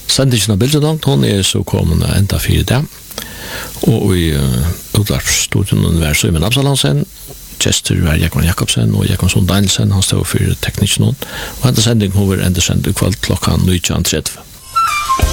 Sendingen av bildet hon så kommet enda 4 der. Og i utvarpsstudien var Søymen Absalansen, Kjester var Jakobsen Jakobsen og Jakobsen Danielsen, han stod for teknikken. Og enda sending hun var enda sendt i kveld klokka 19.30.